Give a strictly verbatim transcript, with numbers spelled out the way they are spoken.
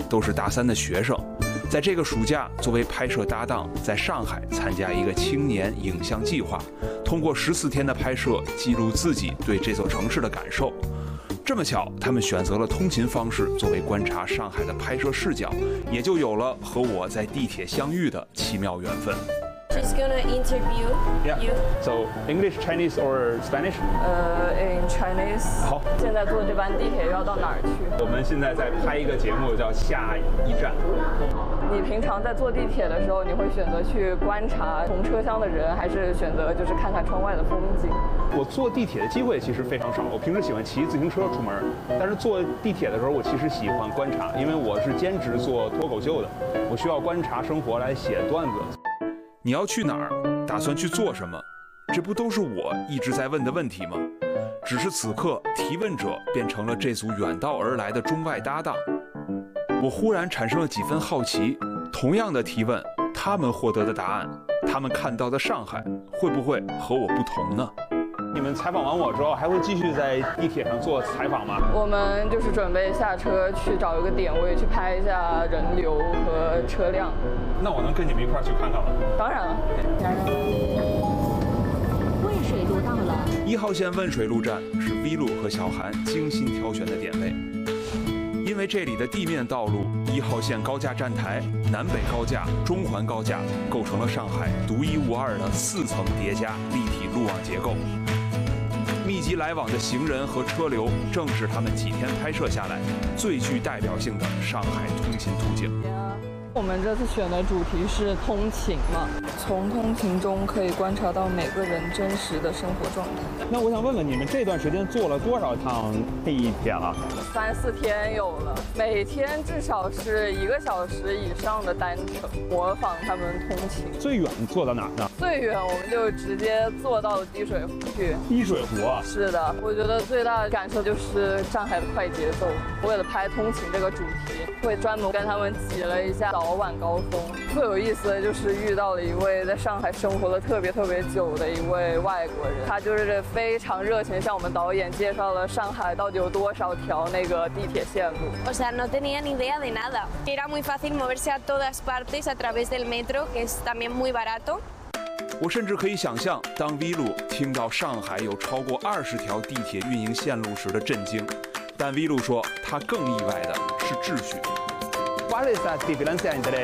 都是大三的学生，在这个暑假作为拍摄搭档，在上海参加一个青年影像计划，通过十四天的拍摄，记录自己对这座城市的感受。这么巧，他们选择了通勤方式作为观察上海的拍摄视角，也就有了和我在地铁相遇的奇妙缘分。 She's gonna interview Yeah. you. So English, Chinese, or Spanish? 呃、uh, ，in Chinese。 好， 现在坐这班地铁要到哪儿去？ 我们现在在拍一个节目，叫《下一站》。 你平常在坐地铁的时候，你会选择去观察同车厢的人，还是选择就是看看窗外的风景？ 我坐地铁的机会其实非常少，我平时喜欢骑自行车出门，但是坐地铁的时候，我其实喜欢观察，因为我是兼职做脱口秀的，我需要观察生活来写段子。 你要去哪儿？打算去做什么？这不都是我一直在问的问题吗？只是此刻，提问者变成了这组远道而来的中外搭档。我忽然产生了几分好奇，同样的提问，他们获得的答案，他们看到的上海，会不会和我不同呢？ 你们采访完我之后，还会继续在地铁上做采访吗？ 我们就是准备下车去找一个点位去拍一下人流和车辆。 那我能跟你们一块儿去看看吗？ 当然了。 问水路到了。 一号线问水路站是 V 路和小韩精心挑选的点位，因为这里的地面道路、一号线高架站台、南北高架、中环高架构成了上海独一无二的四层叠加立体路网结构。密集来往的行人和车流，正是他们几天拍摄下来最具代表性的上海通勤途径。 我们这次选的主题是通勤嘛，从通勤中可以观察到每个人真实的生活状态。 那我想问问你们，这段时间坐了多少趟地铁了？ 三四天有了，每天至少是一个小时以上的单程，模仿他们通勤。 最远坐到哪儿呢？ 最远我们就直接坐到了滴水湖去。 滴水湖啊？ 是的，我觉得最大的感受就是上海的快节奏。为了拍通勤这个主题，会专门跟他们挤了一下早晚高峰。最有意思的就是遇到了一位在上海生活了特别特别久的一位外国人，他就是非常热情，向我们导演介绍了上海到底有多少条那个地铁线路。 O sea, no tenía ni idea de nada. Era muy fácil moverse a todas partes a través del metro, que es también muy barato. 我甚至可以想象，当 V 路听到上海有超过二十条地铁运营线路时的震惊。但 V 路说，他更意外的是秩序。 ¿Cuál es la diferencia entre